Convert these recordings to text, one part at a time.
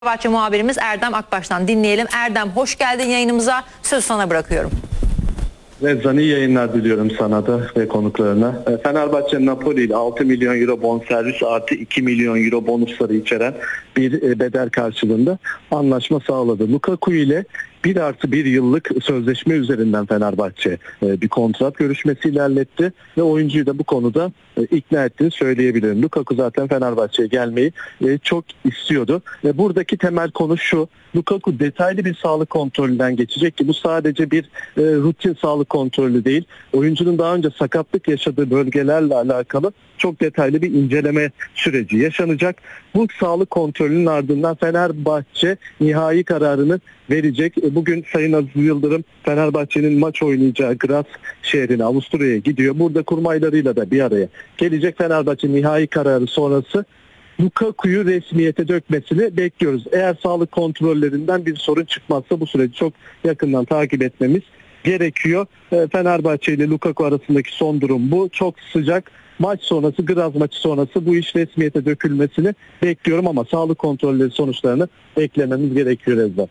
Fenerbahçe muhabirimiz Erdem Akbaş'tan dinleyelim. Erdem, hoş geldin yayınımıza. Sözü sana bırakıyorum. Rezan, iyi yayınlar diliyorum sana da ve konuklarına. Fenerbahçe Napoli ile 6 milyon euro bonservis artı 2 milyon euro bonusları içeren bir bedel karşılığında anlaşma sağladı. Lukaku ile 1+1 yıllık sözleşme üzerinden Fenerbahçe bir kontrat görüşmesi ilerletti ve oyuncuyu da bu konuda ikna ettiğini söyleyebilirim. Lukaku zaten Fenerbahçe'ye gelmeyi çok istiyordu. Buradaki temel konu şu: Lukaku detaylı bir sağlık kontrolünden geçecek ki bu sadece bir rutin sağlık kontrolü değil. Oyuncunun daha önce sakatlık yaşadığı bölgelerle alakalı çok detaylı bir inceleme süreci yaşanacak. Bu sağlık kontrolünün ardından Fenerbahçe nihai kararını verecek. Bugün Sayın Aziz Yıldırım Fenerbahçe'nin maç oynayacağı Graz şehrine, Avusturya'ya gidiyor. Burada kurmaylarıyla da bir araya gelecek. Fenerbahçe nihai kararı sonrası Lukaku'yu resmiyete dökmesini bekliyoruz. Eğer sağlık kontrollerinden bir sorun çıkmazsa bu süreci çok yakından takip etmemiz gerekiyor. Fenerbahçe ile Lukaku arasındaki son durum bu. Çok sıcak. Maç sonrası, Graz maçı sonrası bu iş resmiyete dökülmesini bekliyorum ama sağlık kontrolleri sonuçlarını beklememiz gerekiyor Ezra.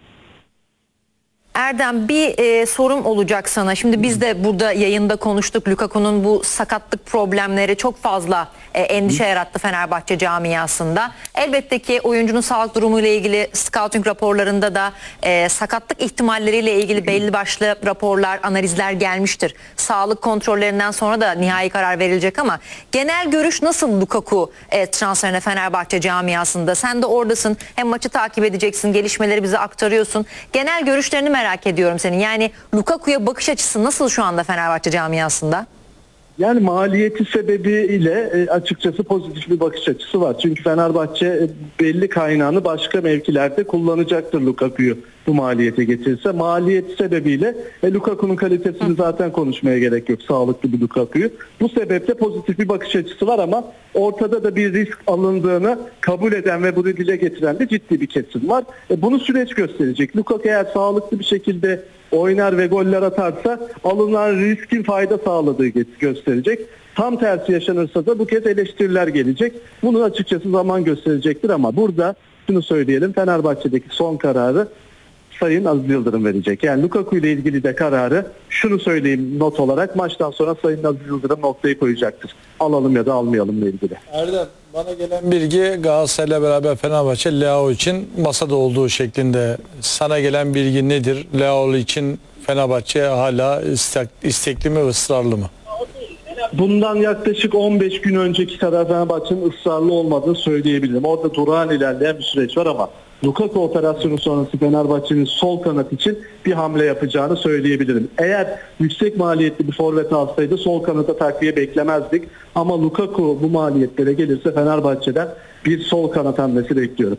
Erdem, bir sorum olacak sana. Şimdi biz de burada yayında konuştuk. Lukaku'nun bu sakatlık problemleri çok fazla endişe yarattı Fenerbahçe camiasında. Elbette ki oyuncunun sağlık durumuyla ilgili scouting raporlarında da sakatlık ihtimalleriyle ilgili belli başlı raporlar, analizler gelmiştir. Sağlık kontrollerinden sonra da nihai karar verilecek ama genel görüş nasıl Lukaku transferine Fenerbahçe camiasında? Sen de oradasın. Hem maçı takip edeceksin, gelişmeleri bize aktarıyorsun. Genel görüşlerini merak ediyorum senin. Yani Lukaku'ya bakış açısı nasıl şu anda Fenerbahçe camiasında? Yani maliyeti sebebiyle açıkçası pozitif bir bakış açısı var. Çünkü Fenerbahçe belli kaynağını başka mevkilerde kullanacaktır Lukaku'yu bu maliyete getirirse. Maliyet sebebiyle Lukaku'nun kalitesini zaten konuşmaya gerek yok, sağlıklı bir Lukaku'yu. Bu sebeple pozitif bir bakış açısı var ama ortada da bir risk alındığını kabul eden ve bunu dile getiren de ciddi bir kesim var. Bunu süreç gösterecek. Lukaku eğer sağlıklı bir şekilde oynar ve goller atarsa alınan riskin fayda sağladığı gösterecek. Tam tersi yaşanırsa da bu kez eleştiriler gelecek. Bunu açıkçası zaman gösterecektir ama burada şunu söyleyelim: Fenerbahçe'deki son kararı Sayın Aziz Yıldırım verecek. Yani Lukaku ile ilgili de kararı, şunu söyleyeyim not olarak, maçtan sonra Sayın Aziz Yıldırım noktayı koyacaktır. Alalım ya da almayalım ile ilgili. Erdem, bana gelen bilgi Galatasaray'la beraber Fenerbahçe Leao için masada olduğu şeklinde. Sana gelen bilgi nedir? Leao için Fenerbahçe hala istekli mi, ısrarlı mı? Bundan yaklaşık 15 gün önceki kadar Fenerbahçe'nin ısrarlı olmadığını söyleyebilirim. Orada durağan ilerleyen bir süreç var ama Lukaku operasyonu sonrası Fenerbahçe'nin sol kanat için bir hamle yapacağını söyleyebilirim. Eğer yüksek maliyetli bir forvet alsaydı sol kanata takviye beklemezdik. Ama Lukaku bu maliyetlere gelirse Fenerbahçe'den bir sol kanat hamlesi bekliyorum.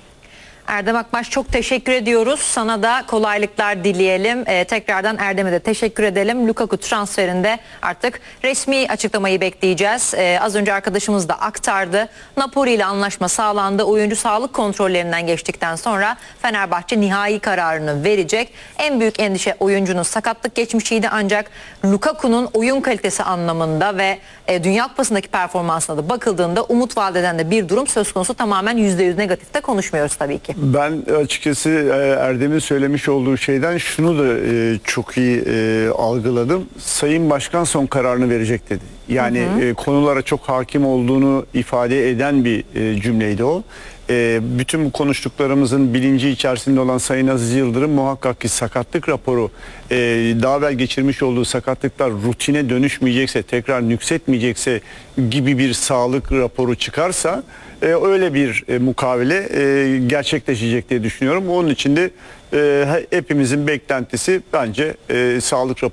Erdem Akbaş, çok teşekkür ediyoruz. Sana da kolaylıklar dileyelim. Tekrardan Erdem'e de teşekkür edelim. Lukaku transferinde artık resmi açıklamayı bekleyeceğiz. Az önce arkadaşımız da aktardı. Napoli ile anlaşma sağlandı. Oyuncu sağlık kontrollerinden geçtikten sonra Fenerbahçe nihai kararını verecek. En büyük endişe oyuncunun sakatlık geçmişiydi ancak Lukaku'nun oyun kalitesi anlamında ve Dünya Kupası'ndaki performansına da bakıldığında umut vaat eden de bir durum söz konusu. Tamamen %100 negatifte konuşmuyoruz tabii ki. Ben açıkçası Erdem'in söylemiş olduğu şeyden şunu da çok iyi algıladım. Sayın Başkan son kararını verecek dedi. Yani konulara çok hakim olduğunu ifade eden bir cümleydi o. Bütün bu konuştuklarımızın bilinci içerisinde olan Sayın Aziz Yıldırım muhakkak ki sakatlık raporu, daha evvel geçirmiş olduğu sakatlıklar rutine dönüşmeyecekse, tekrar nüksetmeyecekse gibi bir sağlık raporu çıkarsa öyle bir mukavele gerçekleşecek diye düşünüyorum. Onun için de hepimizin beklentisi bence sağlık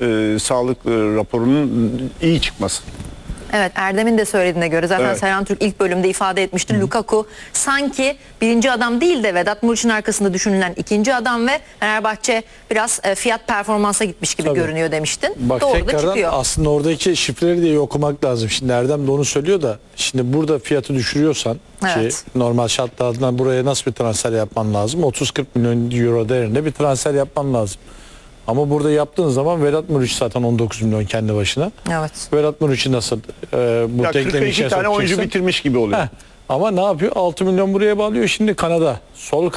raporunun iyi çıkması. Evet, Erdem'in de söylediğine göre zaten Evet. Serhan Türk ilk bölümde ifade etmişti. Lukaku sanki birinci adam değil de Vedat Muriç'in arkasında düşünülen ikinci adam ve Fenerbahçe biraz fiyat performansa gitmiş gibi görünüyor demiştin. Bak, doğru da tekrardan çıkıyor. aslında oradaki şifreleri de iyi okumak lazım. Şimdi Erdem de onu söylüyor da şimdi burada fiyatı düşürüyorsan Evet. ki normal şartlarda buraya nasıl bir transfer yapman lazım? 30-40 milyon euro değerinde bir transfer yapman lazım. Ama burada yaptığın zaman Vedat Muriç zaten 19 milyon kendi başına. Evet. Vedat Muriç'i nasıl bu Ya denklemi 42 içine tane oyuncu sokacaksın? bitirmiş gibi oluyor. Ama ne yapıyor? 6 milyon buraya bağlıyor şimdi kanada. Sol